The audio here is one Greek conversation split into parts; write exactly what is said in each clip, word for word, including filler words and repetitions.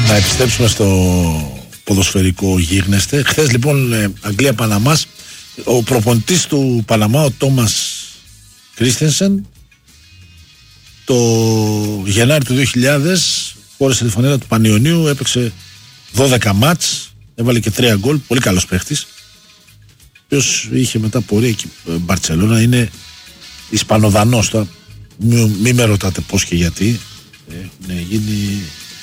Να επιστρέψουμε στο ποδοσφαιρικό γίγνεσθε. Χθες λοιπόν Αγγλία-Παναμάς, ο προπονητής του Παναμά, ο Τόμας Κρίστενσεν, το Γενάρη του δύο χιλιάδες φόρεσε τη φανέλα του Πανιωνίου, έπαιξε δώδεκα μάτς, έβαλε και τρία γκολ, πολύ καλός παίχτης, ο οποίος είχε μετά πορεία εκεί Μπαρτσελώνα, είναι Ισπανοδανός. Τώρα μην μη με ρωτάτε πώς και γιατί, έχουν γίνει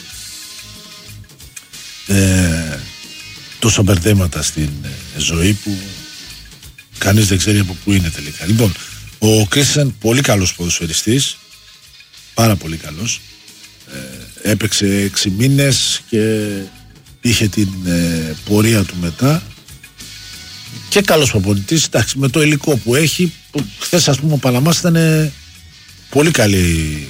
ε, τόσο μπερδέματα στην ε, ζωή που κανείς δεν ξέρει από πού είναι τελικά. Λοιπόν, ο Κρίστενσεν πολύ καλός ποδοσφαιριστής, πάρα πολύ καλός, ε, έπαιξε έξι μήνες και είχε την ε, πορεία του μετά και καλός προπονητής, εντάξει, με το υλικό που έχει, που χθες ας πούμε ο Παναμάς ήταν ε, πολύ καλή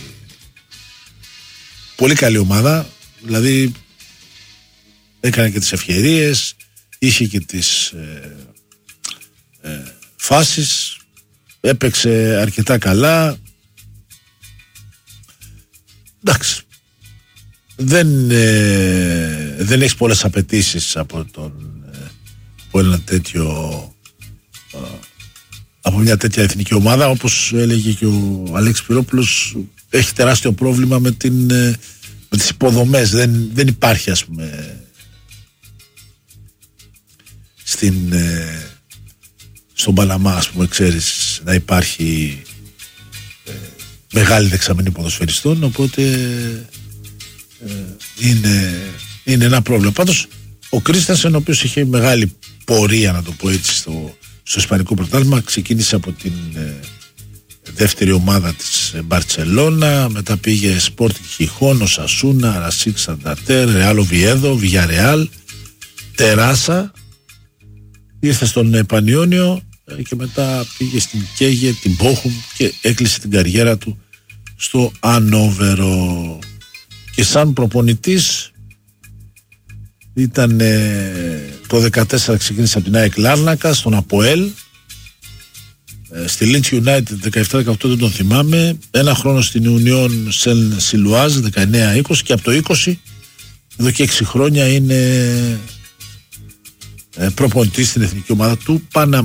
πολύ καλή ομάδα, δηλαδή έκανε και τις ευκαιρίες, είχε και τις ε, ε, φάσεις, έπαιξε αρκετά καλά. Εντάξει, δεν, ε, δεν έχει πολλές απαιτήσεις από, τον, ε, από ένα τέτοιο ε, από μια τέτοια εθνική ομάδα. Όπως έλεγε και ο Αλέξης Πυρόπουλος, έχει τεράστιο πρόβλημα με, την, ε, με τις υποδομές. Δεν, δεν υπάρχει, ας πούμε, στην, ε, στον Παναμά, ας πούμε, ξέρεις, να υπάρχει ε, μεγάλη δεξαμενή ποδοσφαιριστών, οπότε ε, είναι, είναι ένα πρόβλημα. Πάντως ο Κρίστενσεν, ο οποίος είχε μεγάλη πορεία, να το πω έτσι, στο, στο Ισπανικό πρωτάθλημα, ξεκίνησε από την ε, δεύτερη ομάδα της Μπαρτσελώνα, μετά πήγε Sporting Χιχόν, Οσασούνα, Ρασίκ Σανταντέρ, Ρεάλ Οβιέδο, Βιγιαρεάλ, Τεράσα, ήρθε στον Πανιόνιο και μετά πήγε στην Κέγε, την Μπόχουμ και έκλεισε την καριέρα του στο Ανόβερο. Και σαν προπονητής ήταν ε, το δεκατέσσερα ξεκίνησε από την ΑΕΚ Λάρνακα, στον Αποέλ, ε, στη Leeds United δεκαεπτά δεκαοκτώ, δεν τον θυμάμαι, ένα χρόνο στην Union Saint-Gilloise δεκαεννιά είκοσι και από το είκοσι εδώ και έξι χρόνια είναι ε, προπονητής στην εθνική ομάδα του Παναμά.